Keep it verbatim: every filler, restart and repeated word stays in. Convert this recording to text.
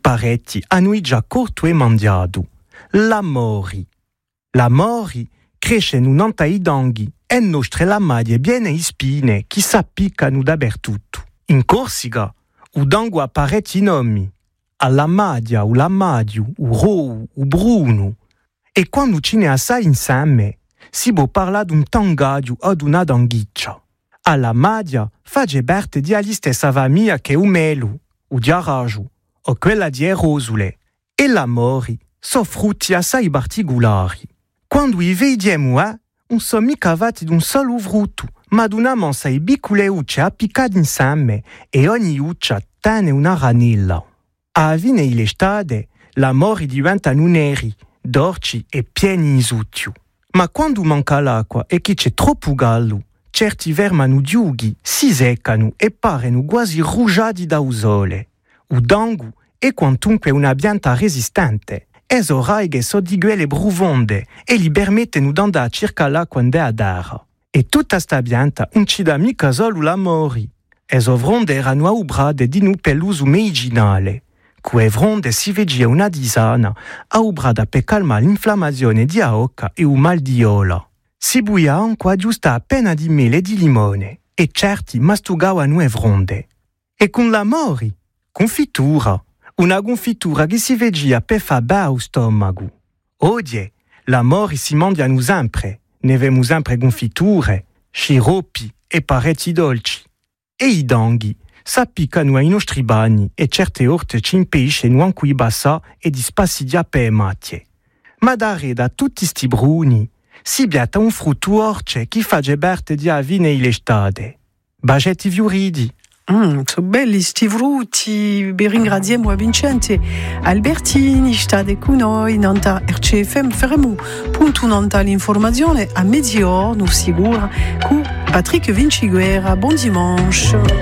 paretti hanno già corto e mangiato. La mori. La mori cresce in un'anta i danghi e nostre la maglie biene i spine che s'appiccano dappertutto. In Corsica, u dango ha parecchi nomi. Alla madia, u la madio, u rou, u bruno. E quando ce ne assai insieme, si può parlare d'un tangadio o d'una danghiccia. Alla madia fage parte di agli stessa famiglia che u melu, u di araggio, o quella di erosule. E la mori so frutti assai particolari. Quando i vediamo, eh, non so mica fatti d'un solo frutto, ma d'una mansa i piccole ucce appiccate insieme e ogni uccia tiene una ranella. A fine l'estate, la mori diventano neri, dolci e pieni di zucchero. Ma quando manca l'acqua e che c'è troppo gallo, certi vermano diughi si seccano e paiono quasi rugiadi da usole. U dango è quantunque una pianta resistente. E so raighe so di quelle bruvonde e li permettono di andare a cercare l'acqua in deadara. E tutta sta pianta non ci dà mica solo la mori. E so fronde erano aubrate di un peluso medicinale. Que fronde si vegia una disana aubrata per calmare l'inflammazione di aocca e un mal di ola. Si buia anche giusta appena di mele e di limone e certi mastugavano e fronde. E con la mori, confitura. Una confitura che si vegia per far bene al stomaco. Odie, la mori si mangiano sempre. Ne vemo sempre confiture, sciroppi e parecchi dolci. E i danghi s'appiccano ai nostri bagni e certe volte ci impediscono anche i bassa e di spassidia per macchie. Ma dare da tutti sti bruni, si biata un frutto orce che fa geberte di avine l'estate. Bagetti fioridi. Mm, sono belli sti frutti, vi ringraziamo a Vincente Albertini, state con noi, nanta R C F M, faremo punto nanta l'informazione a mezz'ora, non sicura, con Patrick Vinciguera. Buon dimanche.